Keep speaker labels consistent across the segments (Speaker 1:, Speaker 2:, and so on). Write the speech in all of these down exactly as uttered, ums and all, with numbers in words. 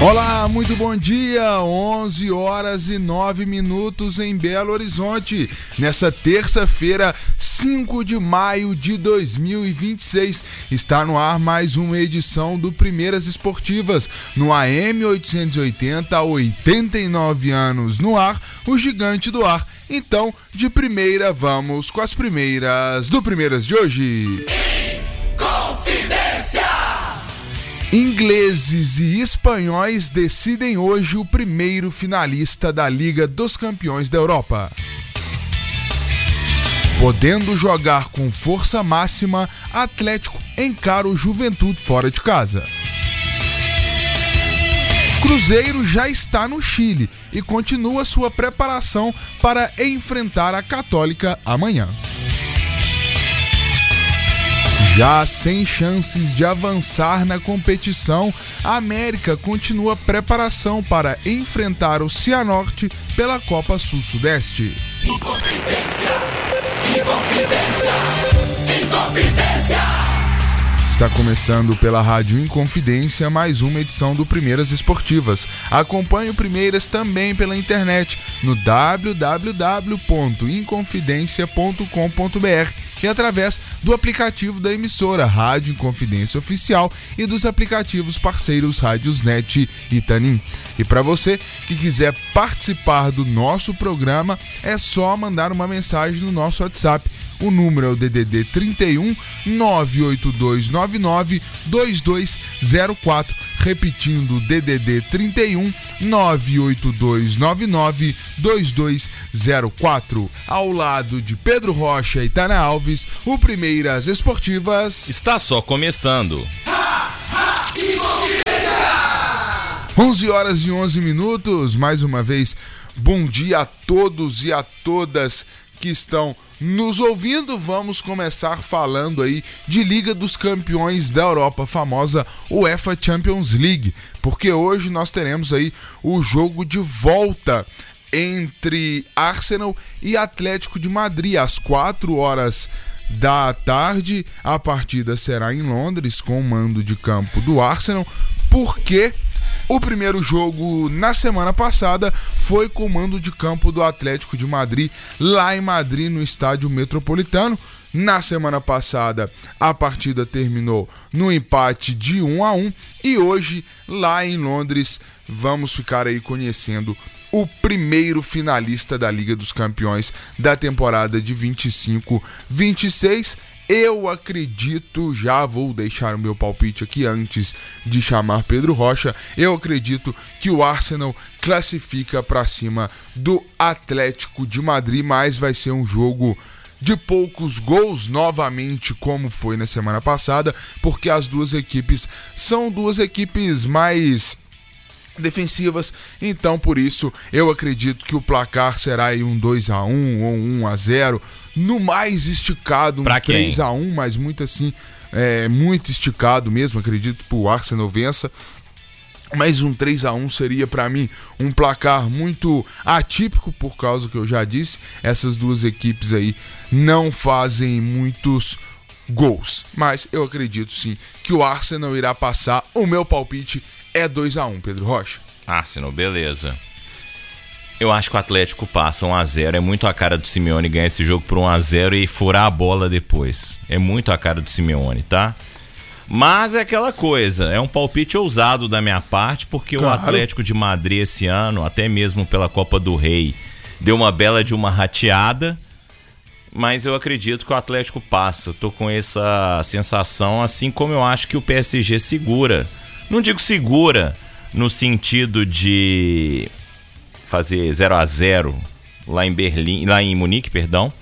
Speaker 1: Olá, muito bom dia, onze horas e nove minutos em Belo Horizonte, nessa terça-feira, cinco de maio de dois mil e vinte e seis, está no ar mais uma edição do Primeiras Esportivas, no A M oitocentos e oitenta, há oitenta e nove anos no ar, o gigante do ar. Então, de primeira, vamos com as primeiras do Primeiras de hoje.
Speaker 2: Confidência!
Speaker 1: Ingleses e espanhóis decidem hoje o primeiro finalista da Liga dos Campeões da Europa. Podendo jogar com força máxima, Atlético encara o Juventude fora de casa. Cruzeiro já está no Chile e continua sua preparação para enfrentar a Católica amanhã. Já sem chances de avançar na competição, a América continua preparação para enfrentar o Cianorte pela Copa Sul-Sudeste.
Speaker 2: Inconfidência! Inconfidência! Inconfidência!
Speaker 1: Está começando pela Rádio Inconfidência mais uma edição do Primeiras Esportivas. Acompanhe o Primeiras também pela internet no w w w ponto inconfidencia ponto com ponto b r e através do aplicativo da emissora Rádio Inconfidência Oficial e dos aplicativos parceiros Rádiosnet e Tanin. E para você que quiser participar do nosso programa, é só mandar uma mensagem no nosso WhatsApp. O número é o D D D trinta e um, nove oito dois nove nove, dois dois zero quatro, repetindo D D D trinta e um, nove oito dois nove nove, dois dois zero quatro. Ao lado de Pedro Rocha e Tana Alves, o Primeiras Esportivas
Speaker 3: está só começando.
Speaker 1: onze horas e onze minutos, mais uma vez, bom dia a todos e a todas que estão nos ouvindo. Vamos começar falando aí de Liga dos Campeões da Europa, a famosa UEFA Champions League, porque hoje nós teremos aí o jogo de volta entre Arsenal e Atlético de Madrid, às quatro horas da tarde. A partida será em Londres, com o mando de campo do Arsenal, porque o primeiro jogo na semana passada foi com o mando de campo do Atlético de Madrid, lá em Madrid, no Estádio Metropolitano. Na semana passada, a partida terminou no empate de um a um e hoje, lá em Londres, vamos ficar aí conhecendo o primeiro finalista da Liga dos Campeões da temporada de vinte e cinco vinte e seis. Eu acredito, já vou deixar o meu palpite aqui antes de chamar Pedro Rocha, eu acredito que o Arsenal classifica para cima do Atlético de Madrid, mas vai ser um jogo de poucos gols, novamente como foi na semana passada, porque as duas equipes são duas equipes mais defensivas, então por isso eu acredito que o placar será aí um dois a um ou um a zero, no mais esticado um três a um, mas muito assim, é, muito esticado mesmo, acredito que o Arsenal vença, mas um três a um seria para mim um placar muito atípico, por causa que eu já disse, essas duas equipes aí não fazem muitos gols, mas eu acredito sim que o Arsenal irá passar. O meu palpite é dois a um, Pedro Rocha.
Speaker 3: Arsenal, beleza. Eu acho que o Atlético passa um a zero. É muito a cara do Simeone ganhar esse jogo por um a zero e furar a bola depois. É muito a cara do Simeone, tá? Mas é aquela coisa, é um palpite ousado da minha parte, porque claro, o Atlético de Madrid esse ano, até mesmo pela Copa do Rei, deu uma bela de uma rateada, mas eu acredito que o Atlético passa. Tô com essa sensação, assim como eu acho que o P S G segura. Não digo segura no sentido de fazer zero a zero lá em Berlim, lá em Munique, perdão,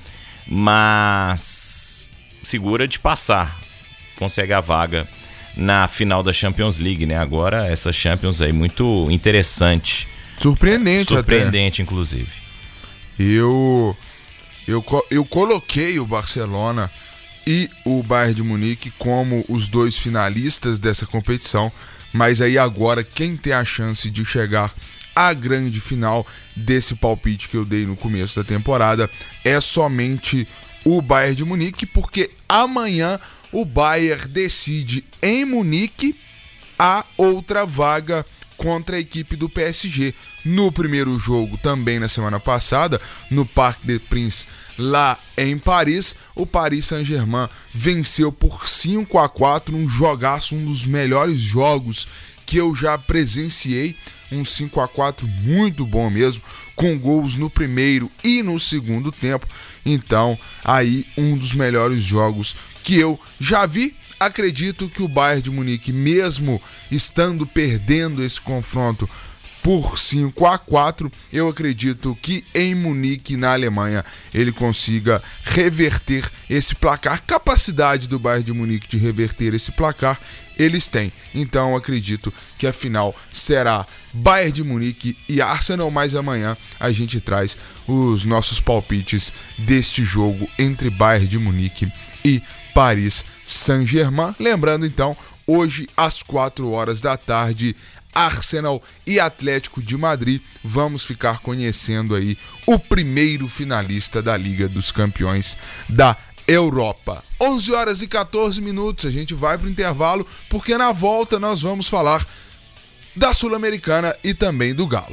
Speaker 3: mas segura de passar, consegue a vaga na final da Champions League, né? Agora essa Champions aí muito interessante,
Speaker 1: surpreendente,
Speaker 3: surpreendente até. Inclusive.
Speaker 1: Eu eu eu coloquei o Barcelona e o Bayern de Munique como os dois finalistas dessa competição, mas aí agora quem tem a chance de chegar à grande final desse palpite que eu dei no começo da temporada é somente o Bayern de Munique, porque amanhã o Bayern decide em Munique a outra vaga contra a equipe do P S G. No primeiro jogo, também na semana passada, no Parc des Princes, lá em Paris, o Paris Saint-Germain venceu por cinco a quatro, um jogaço, um dos melhores jogos que eu já presenciei, um cinco a quatro muito bom mesmo, com gols no primeiro e no segundo tempo. Então, aí um dos melhores jogos que eu já vi. Acredito que o Bayern de Munique, mesmo estando perdendo esse confronto por cinco a quatro, eu acredito que em Munique, na Alemanha, ele consiga reverter esse placar. Capacidade do Bayern de Munique de reverter esse placar, eles têm. Então acredito que a final será Bayern de Munique e Arsenal, mas amanhã a gente traz os nossos palpites deste jogo entre Bayern de Munique e Paris Saint-Germain. Lembrando então, hoje às quatro horas da tarde, Arsenal e Atlético de Madrid. Vamos ficar conhecendo aí o primeiro finalista da Liga dos Campeões da Europa. onze horas e quatorze minutos, a gente vai para o intervalo, porque na volta nós vamos falar da Sul-Americana e também do Galo.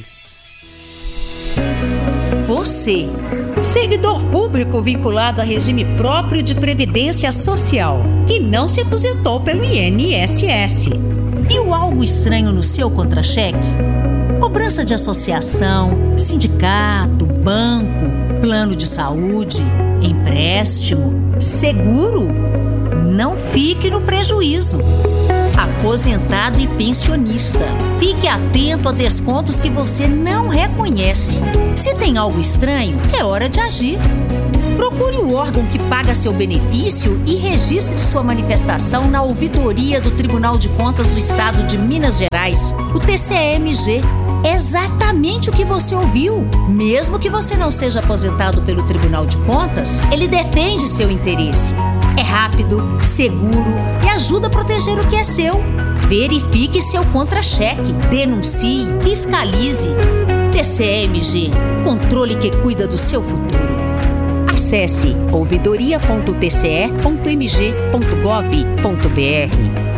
Speaker 4: Você, servidor público vinculado a regime próprio de previdência social, que não se aposentou pelo I N S S. Viu algo estranho no seu contra-cheque? Cobrança de associação, sindicato, banco, plano de saúde, empréstimo, seguro? Não fique no prejuízo. Aposentado e pensionista, fique atento a descontos que você não reconhece. Se tem algo estranho, é hora de agir. Procure o órgão que paga seu benefício e registre sua manifestação na ouvidoria do Tribunal de Contas do Estado de Minas Gerais, o T C M G. Exatamente o que você ouviu. Mesmo que você não seja aposentado pelo Tribunal de Contas, ele defende seu interesse. É rápido, seguro e ajuda a proteger o que é seu. Verifique seu contra-cheque, denuncie, fiscalize. T C M G, controle que cuida do seu futuro. Acesse ouvidoria ponto t c e ponto m g ponto gov ponto b r.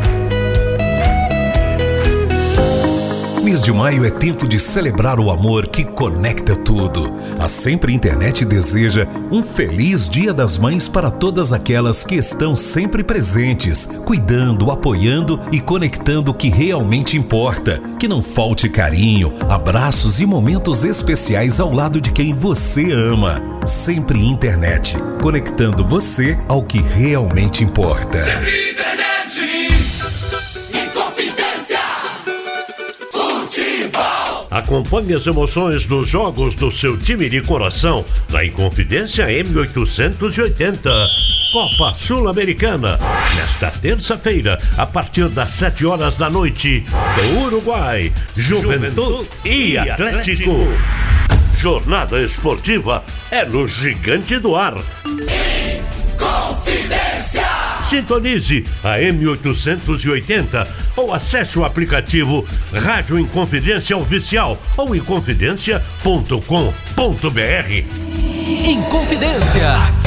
Speaker 5: Mês de maio é tempo de celebrar o amor que conecta tudo. A Sempre Internet deseja um feliz Dia das Mães para todas aquelas que estão sempre presentes, cuidando, apoiando e conectando o que realmente importa. Que não falte carinho, abraços e momentos especiais ao lado de quem você ama. Sempre Internet, conectando você ao que realmente importa.
Speaker 2: Sempre Internet. Inconfidência. Futebol.
Speaker 6: Acompanhe as emoções dos jogos do seu time de coração na Inconfidência M oitocentos e oitenta. Copa Sul-Americana. Nesta terça-feira, a partir das sete horas da noite, do Uruguai, Juventude e Atlético. Jornada esportiva é no Gigante do Ar.
Speaker 2: Inconfidência.
Speaker 6: Sintonize a M oitocentos e oitenta ou acesse o aplicativo Rádio Inconfidência Oficial ou inconfidência ponto com ponto b r.
Speaker 7: Inconfidência.